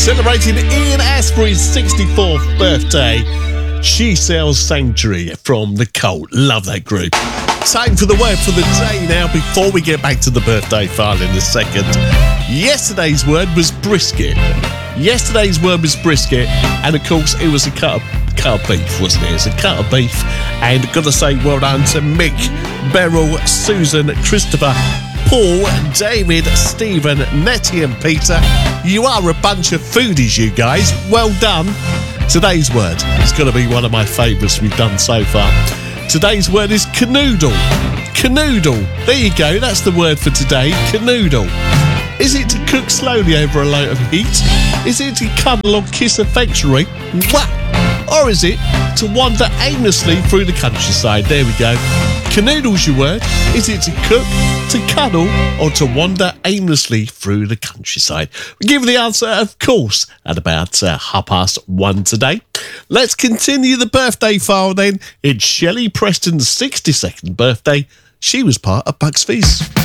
Celebrating Ian Astbury's 64th birthday, She Sells Sanctuary from The Cult. Love that group. Time for the word for the day now, before we get back to the birthday file in a second. Yesterday's word was brisket. And of course it was a cut of beef, wasn't it? It's a cut of beef. And gotta say well done to Mick, Beryl, Susan, Christopher, Paul, David, Stephen, Nettie and Peter. You are a bunch of foodies, you guys. Well done. Today's word is going to be one of my favourites we've done so far. Today's word is canoodle. Canoodle. There you go. That's the word for today. Canoodle. Is it to cook slowly over a load of heat? Is it to cuddle or kiss affectionately? What? Or is it to wander aimlessly through the countryside? There we go. Canoodle's your word. Is it to cook, to cuddle, or to wander aimlessly through the countryside? We give the answer, of course, at about 1:30 today. Let's continue the birthday file then. It's Shelley Preston's 62nd birthday. She was part of Bucks Fizz.